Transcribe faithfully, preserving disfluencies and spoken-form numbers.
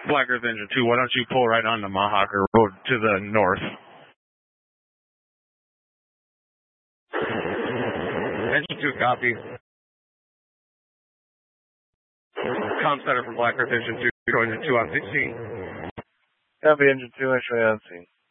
Black Earth Engine two, why don't you pull right onto Mahaker Road to the north? Engine two, copy. Com center for Black Earth Engine two, going to two on scene. Copy, Engine two, actually on scene.